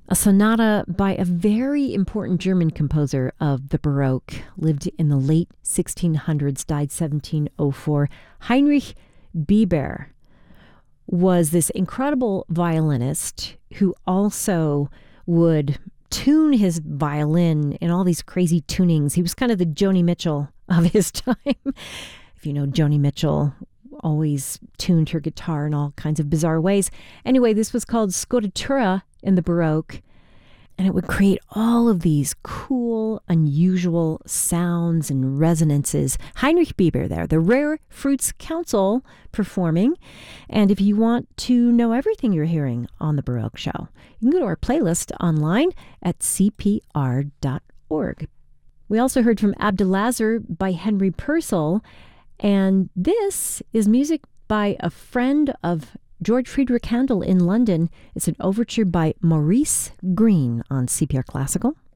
a sonata by a very important German composer of the Baroque, lived in the late 1600s, died 1704. Heinrich Bieber was this incredible violinist who also would tune his violin in all these crazy tunings. He was kind of the Joni Mitchell of his time. If you know, Joni Mitchell always tuned her guitar in all kinds of bizarre ways. Anyway, this was called Scottatura in the Baroque, and it would create all of these cool, unusual sounds and resonances. Heinrich Bieber there, the Rare Fruits Council performing. And if you want to know everything you're hearing on The Baroque Show, you can go to our playlist online at cpr.org. We also heard from Abdelazar by Henry Purcell, and this is music by a friend of George Friedrich Handel in London. It's an overture by Maurice Green on CPR Classical.